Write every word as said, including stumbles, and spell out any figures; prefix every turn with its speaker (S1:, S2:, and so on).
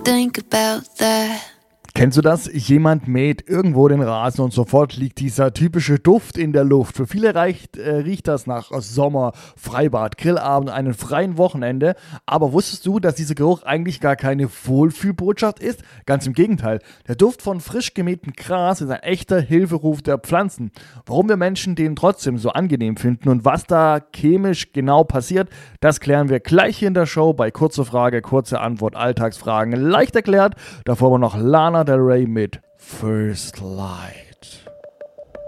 S1: think about that.
S2: Kennst du das? Jemand mäht irgendwo den Rasen und sofort liegt dieser typische Duft in der Luft. Für viele reicht, äh, riecht das nach Sommer, Freibad, Grillabend, einem freien Wochenende. Aber wusstest du, dass dieser Geruch eigentlich gar keine Wohlfühlbotschaft ist? Ganz im Gegenteil. Der Duft von frisch gemähtem Gras ist ein echter Hilferuf der Pflanzen. Warum wir Menschen den trotzdem so angenehm finden und was da chemisch genau passiert, das klären wir gleich hier in der Show bei Kurze Frage, Kurze Antwort, Alltagsfragen leicht erklärt. Davor aber noch Lana Del Rey mit First Light.